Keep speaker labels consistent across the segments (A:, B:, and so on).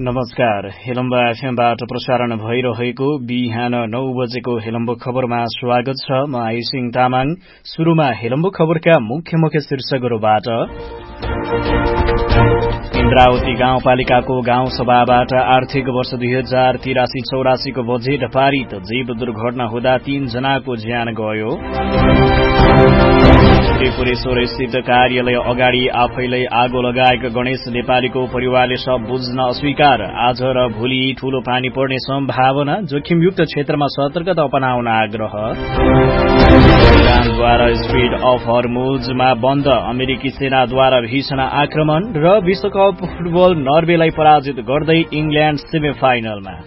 A: नमस्कार। हेलम्बा एफएमबाट प्रसारण भइरहेको बिहान 9 बजेको हेलम्बो खबरमा स्वागत छ। म आइसिङ तामाङ। सुरुमा हेलम्बो खबरका मुख्य शीर्षकहरूबाट। इन्द्रावती गाउँपालिकाको गाउँ सभाबाट आर्थिक वर्ष 2083-84 को बजेट पारित। जीव दुर्घटना हुँदा 3 जनाको ज्यान गयो। त्रिपुरेश्वर स्थित कार्यालय अगाडि आफैले आगो लगाएका गणेश नेपालीको परिवारले सब बुझ्न अस्वीकार। आज र भोलि ठूलो पानी पर्ने सम्भावना। जोखिमयुक्त क्षेत्रमा सतर्कता अपनाउन आग्रह। इरानद्वारा स्ट्रेट अफ हर्मुजमा बन्द। अमेरिकी सेनाद्वारा भीषण आक्रमण र विश्वकप फुटबल नर्वेलाई पराजित गर्दै इंग्ल्याण्ड सेमी फाइनलमा।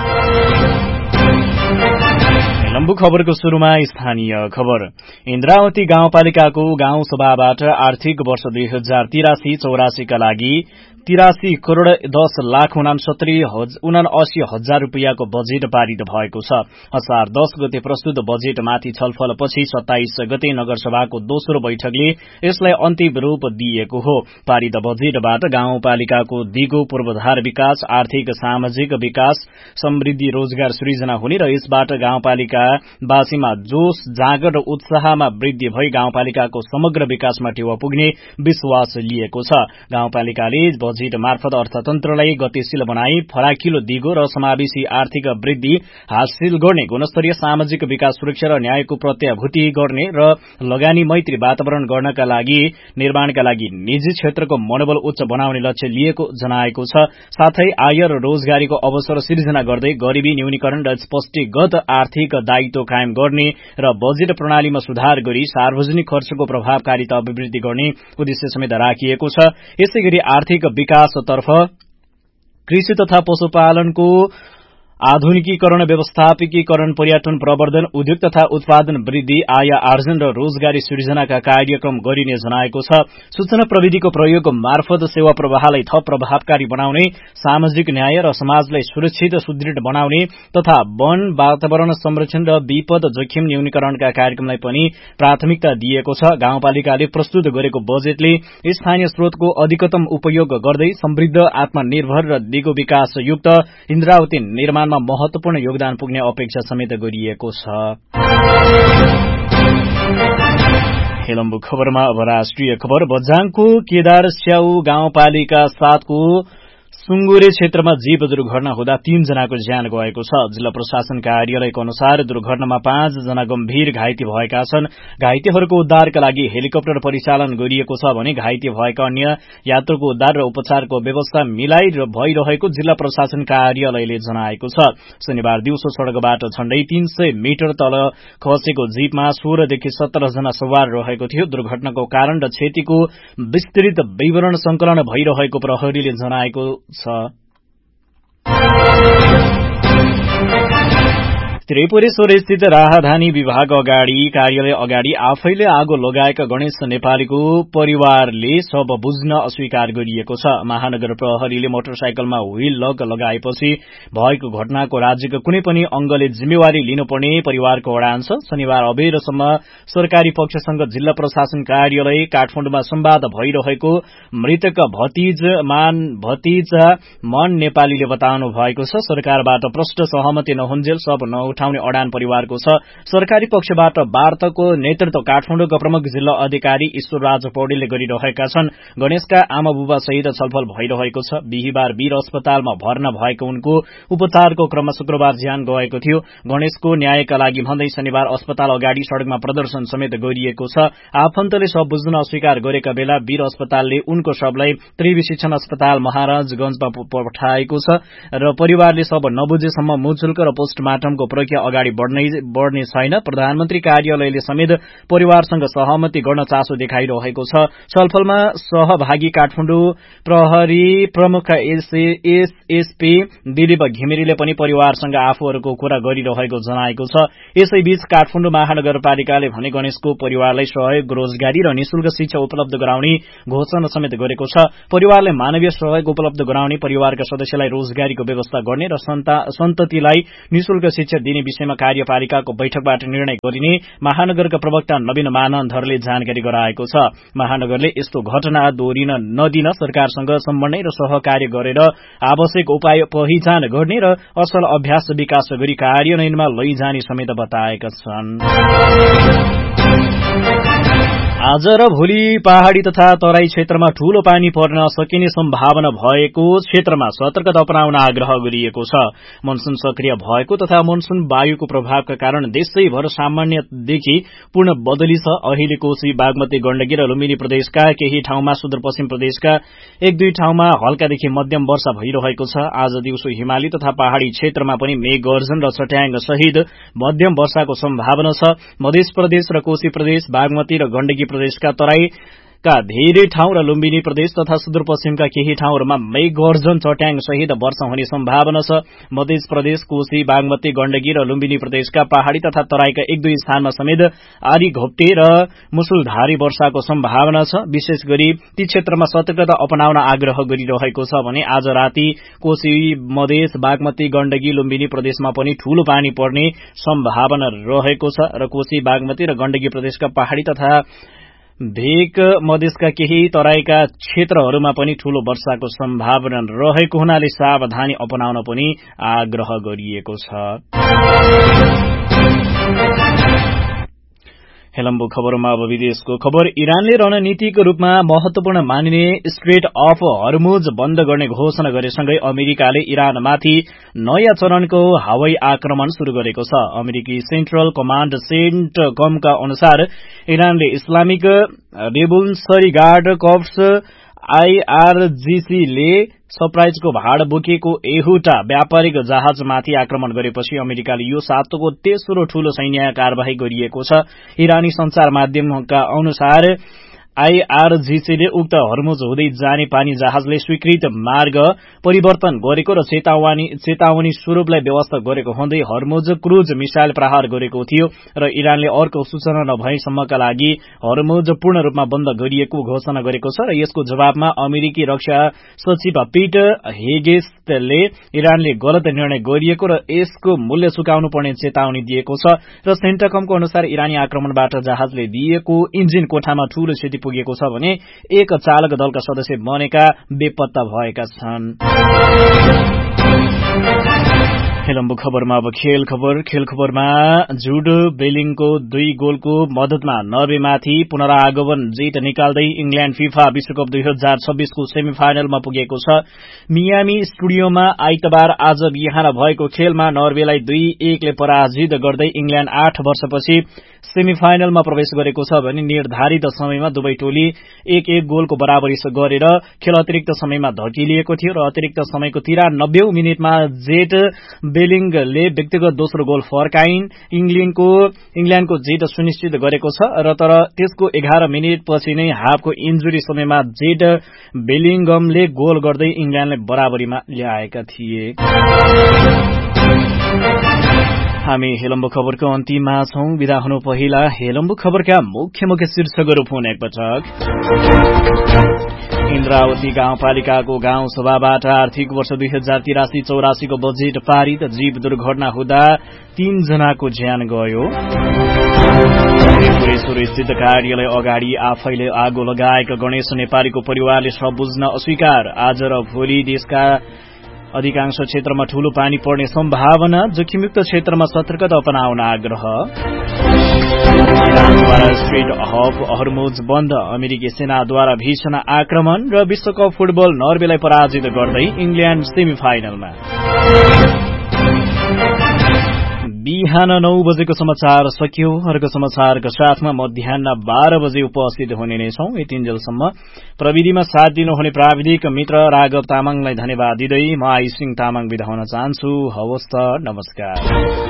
A: लम्बु खबरको सुरुमा स्थानीय खबर। इन्द्रावती गाउँपालिकाको गाउँ सभाबाट आर्थिक वर्ष 2083-84 का लागि 83 करोड़ 10 लाख 79 हजार रूपियाँको बजेट पारित भएको छ। असार 10 गते प्रस्तुत बजेटमाथि छलफलपछि 27 गते नगरसभाको दोस्रो बैठकले यसलाई अन्तिम रूप दिएको हो। पारित बजेटबाट गाउँपालिकाको दिगो पूर्वाधार विकास, आर्थिक सामाजिक विकास, समृद्धि, रोजगार सृजना हुने र यसबाट गाउँपालिकावासीमा जोश, जाँगर र उत्साहमा वृद्धि भई गाउँपालिकाको समग्र विकासमा टेवा पुग्ने विश्वास लिएको छ। गाउँपालिकाले बजेट मार्फत अर्थतन्त्रलाई गतिशील बनाई फराकिलो, दिगो र समावेशी आर्थिक वृद्धि हासिल गर्ने, गुणस्तरीय सामाजिक विकास, सुरक्षा र न्यायको प्रत्याभूति गर्ने र लगानी मैत्री वातावरण गर्नका लागि निर्माणका लागि निजी क्षेत्रको मनोबल उच्च बनाउने लक्ष्य लिएको जनाएको छ। साथै आय र रोजगारीको अवसर सिर्जना गर्दै गरिबी न्यूनीकरण र स्पष्टीगत आर्थिक दायित्व कायम गर्ने र बजेट प्रणालीमा सुधार गरी सार्वजनिक खर्चको प्रभावकारिता अभिवृद्धि गर्ने उद्देश्य समेत राखिएको छ। यसैगरी आर्थिक विकासतर्फ कृषि तथा पशुपालनको आधुनिकीकरण, व्यवस्थापिकीकरण, पर्यटन प्रवर्धन, उद्योग तथा उत्पादन वृद्धि, आय आर्जन र रोजगारी सृजनाका कार्यक्रम गरिने जनाएको छ। सूचना प्रविधिको प्रयोग मार्फत सेवा प्रवाहलाई थप प्रभावकारी बनाउने, सामाजिक न्याय र समाजलाई सुरक्षित सुदृढ़ बनाउने तथा वन वातावरण संरक्षण र विपद जोखिम न्यूनीकरणका कार्यक्रमलाई पनि प्राथमिकता दिएको छ। गाउँपालिकाले प्रस्तुत गरेको बजेटले स्थानीय स्रोतको अधिकतम उपयोग गर्दै समृद्ध, आत्मनिर्भर र दिगो विकासयुक्त इन्द्रावती निर्माण महत्वपूर्ण योगदान पुग्ने अपेक्षा समेत गरिएको छ। हेलम्बु खबरमा अब राष्ट्रिय खबर। बझाङको केदार स्याउ गाउँपालिका 7 को सुंगुरे क्षेत्रमा जीव दुर्घटना हुँदा 3 जनाको ज्यान गएको छ। जिल्ला प्रशासन कार्यालयको अनुसार दुर्घटनामा 5 जना गम्भीर घाइते भएका छन्। घाइतेहरूको उद्धारका लागि हेलिकप्टर परिचालन गरिएको छ भने घाइते भएका अन्य यात्रुको उद्धार र उपचारको व्यवस्था मिलाई भइरहेको जिल्ला प्रशासन कार्यालयले जनाएको छ। शनिबार दिउँसो सड़कबाट झण्डै 300 मिटर तल खसेको जीपमा 16 देखि 17 जना सवार रहेको थियो। दुर्घटनाको कारण र क्षतिको विस्तृत विवरण संकलन भइरहेको प्रहरीले जनाएको छ। त्रिपुरेश्वर स्थित राहदानी विभाग कार्यालय अगाडि आफैले आगो लगाएका गणेश नेपालीको परिवारले सब बुझ्न अस्वीकार गरिएको छ। महानगर प्रहरीले मोटरसाइकलमा व्हील लक लगाएपछि भएको घटनाको राज्यको कुनै पनि अंगले जिम्मेवारी लिनुपर्ने परिवारको अडान छ। शनिबार अबेरसम्म सरकारी पक्षसँग जिल्ला प्रशासन कार्यालय काठमाडौँमा संवाद भइरहेको मृतक भतिजा मन नेपालीले बताउनु भएको छ। सरकारबाट प्रष्ट सहमति नहुन्जेल सब उठाउने अडान परिवारको छ। सरकारी पक्षबाट वार्ताको नेतृत्व काठमाडौँका प्रमुख जिल्ला अधिकारी ईश्वरराज पौडेलले गरिरहेका छन्। गणेशका आमा बुबा सहित छलफल भइरहेको छ। बिहीबार वीर अस्पतालमा भर्ना भएको उनको उपचारको क्रममा शुक्रबार ज्यान गएको थियो। गणेशको न्यायका लागि भन्दै शनिबार अस्पताल अगाडि सड़कमा प्रदर्शन समेत गरिएको छ। आफन्तले सब बुझ्न अस्वीकार गरेका बेला वीर अस्पतालले उनको शवलाई त्रिवी शिक्षण अस्पताल महाराजगंजमा पठाएको छ र परिवारले सब नबुझेसम्म मुचुल्क र पोस्टमार्टमको प्रक्रिया अगाडि बढ़ने छैन। प्रधानमन्त्री कार्यालयले समेत परिवारसँग सहमति गर्न चासो देखाइरहेको छ। छलफलमा सहभागी काठमाडौँ प्रहरी प्रमुख एसएसपी दिलीप घिमिरेले पनि परिवारसँग आफूहरूको कुरा गरिरहेको जनाएको छ। यसैबीच काठमाडौँ महानगरपालिकाले भने गणेशको परिवारलाई सहयोग, रोजगारी र निशुल्क शिक्षा उपलब्ध गराउने घोषणा समेत गरेको छ। परिवारलाई मानवीय सहयोग उपलब्ध गराउने, परिवारका सदस्यलाई रोजगारीको व्यवस्था गर्ने र सन्ततिलाई निशुल्क शिक्षा दिने विषयमा कार्यपालिकाको बैठकबाट निर्णय गरिने महानगरका प्रवक्ता नवीन मानन्धरले जानकारी गराएको छ। महानगरले यस्तो घटना दोहोरिन नदिन सरकारसँग समन्वय र सहकार्य गरेर आवश्यक उपाय पहिचान गर्ने र असल अभ्यास विकास गरी कार्यान्वयनमा लैजाने समेत बताएका छन्। आज र भोलि पहाड़ी तथा तराई क्षेत्रमा ठूलो पानी पर्न सकिने सम्भावना भएको क्षेत्रमा सतर्कता अपनाउन आग्रह गरिएको छ। मनसून सक्रिय भएको तथा मनसून वायुको प्रभावका कारण देशैभर सामान्यदेखि पूर्ण बदली छ। अहिले कोशी, बागमती, गण्डकी र लुम्बिनी प्रदेशका केही ठाउँमा, सुदूरपश्चिम प्रदेशका एक दुई ठाउँमा हल्कादेखि मध्यम वर्षा भइरहेको छ। आज दिउँसो हिमाली तथा पहाड़ी क्षेत्रमा पनि मेघगर्जन र चट्याङ सहित मध्यम वर्षाको सम्भावना छ। मध्य प्रदेश र कोशी प्रदेश, बागमती र गण्डकी प्रदेशका तराईका धेरै ठाउँ र लुम्बिनी प्रदेश तथा सुदूरपश्चिमका केही ठाउँहरूमा मेघगर्जन चट्याङ सहित वर्षा हुने सम्भावना छ। मध्य प्रदेश, कोशी, बागमती, गण्डकी र लुम्बिनी प्रदेशका पहाड़ी तथा तराईका एक दुई स्थानमा समेत आधी घोप्टे र मुसलधारी वर्षाको सम्भावना छ। विशेष गरी ती क्षेत्रमा सतर्कता अपनाउन आग्रह गरिरहेको छ भने आज राति कोशी, मधेस, बागमती, गण्डकी, लुम्बिनी प्रदेशमा पनि ठूलो पानी पर्ने सम्भावना रहेको छ र कोशी, बागमती र गण्डकी प्रदेशका पहाड़ी तथा भेक मधेसका केही तराईका क्षेत्रहरूमा पनि ठूलो वर्षाको सम्भावना रहेको हुनाले सावधानी अपनाउन पनि आग्रह गरिएको छ। हेलम्बु खबरमा अब विदेशको खबर। इरानले रणनीतिक रूपमा महत्वपूर्ण मानिने स्ट्रेट अफ हर्मुज बन्द गर्ने घोषणा गरेसँगै अमेरिकाले इरानमाथि नयाँ चरणको हवाई आक्रमण शुरू गरेको छ। अमेरिकी सेन्ट्रल कमाण्ड सेन्टकमका अनुसार इरानले इस्लामिक रेभोल्युसनरी गार्ड कर्प्स IRGC ले सरप्राइजको भाड बोकेको एउटा व्यापारिक जहाजमाथि आक्रमण गरेपछि अमेरिकाले यो सातोको तेस्रो ठूलो सैन्य कार्यवाही गरिएको छ। इरानी संचार माध्यमका अनुसार IRGC ले उक्त हर्मुज हुँदै जाने पानी जहाजले स्वीकृत मार्ग परिवर्तन गरेको र चेतावनी स्वरूपलाई व्यवस्था गरेको हुँदै हर्मुज क्रूज मिसाइल प्रहार गरेको थियो र इरानले अर्को सूचना नभएसम्मका लागि हर्मुज पूर्ण रूपमा बन्द गरिएको घोषणा गरेको छ र यसको जवाबमा अमेरिकी रक्षा सचिव पीट हेगेस्टले इरानले गलत निर्णय गरिएको र यसको मूल्य चुकाउनु पर्ने चेतावनी दिएको छ र सेन्टकमको अनुसार इरानी आक्रमणबाट जहाजले दिएको इन्जिन कोठामा ठूलो क्षति पुगेको छ भने एक चालक दलका सदस्य बनेका बेपत्ता भएका छन्। हेलम्बु खबरमा अब खेल खबरमा जुड बेलिङको 2 गोलको मद्दतमा नर्वेमाथि पुनरागमन जित निकाल्दै इंग्ल्याण्ड फिफा विश्वकप 2026 को सेमिफाइनलमा पुगेको छ। मियामी स्टुडियोमा आइतबार आज बिहान भएको खेलमा नर्वेलाई 2-1 ले पराजित गर्दै इंग्ल्याण्ड 8 वर्षपछि सेमिफाइनलमा प्रवेश गरेको छ भने निर्धारित समयमा दुवै टोली 1-1 गोलको बराबरी गरेर खेल अतिरिक्त समयमा धकिलिएको थियो र अतिरिक्त समयको 93औं मिनेटमा जेट बेलिङले व्यक्तिगत दोस्रो गोल फर्काइन् इंग्ल्याण्डको जित सुनिश्चित गरेको छ र तर त्यसको 11 मिनेटपछि नै हाफको इन्जुरी समयमा जेट बेलिङगमले गोल गर्दै इंग्ल्याण्डलाई बराबरीमा ल्याएका थिए। हामी हेलम्बु खबरको अन्तिममा छौं। विदा हुनु पहिला हेलम्बु खबरका मुख्य शीर्षकहरू पुनः एकपटक। इन्द्रावती गाउँपालिकाको गाउँ सभाबाट आर्थिक वर्ष 2083-84 को बजेट पारित। जीव दुर्घटना हुँदा 3 जनाको ज्यान गयो। त्रिपुरेश्वर स्थित कार्यालय अगाडि आफैले आगो लगाएका गणेश नेपालीको परिवारले सब बुझ्न अस्वीकार। आज र भोलि देशका अधिकांश क्षेत्रमा ठूलो पानी पर्ने सम्भावना। जोखिमयुक्त क्षेत्रमा सतर्कता अपनाउन आग्रह। इरानद्वारा स्ट्रेट अफ हर्मुज बन्द। अमेरिकी सेनाद्वारा भीषण आक्रमण र विश्वकप फुटबल नर्वेलाई पराजित गर्दै इंग्ल्याण्ड सेमिफाइनलमा। बिहान 9 बजेको समाचार सकियो। अर्को समाचारका साथमा मध्याह्न 12 बजे उपस्थित हुने नै छौं। यतिन्जेलसम्म प्रविधिमा साथ दिनुहुने प्राविधिक मित्र राघव तामाङलाई धन्यवाद दिँदै म आइसिङ तामाङ बिदा हुन चाहन्छु। हवस् त, नमस्कार।